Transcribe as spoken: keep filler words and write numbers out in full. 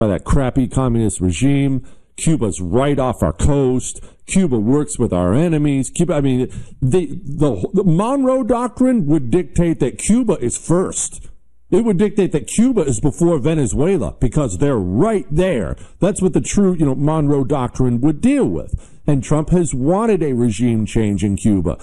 by that crappy communist regime. Cuba's right off our coast. Cuba works with our enemies. Cuba, I mean, the, the, the Monroe Doctrine would dictate that Cuba is first. It would dictate that Cuba is before Venezuela because they're right there. That's what the true, you know, Monroe Doctrine would deal with. And Trump has wanted a regime change in Cuba.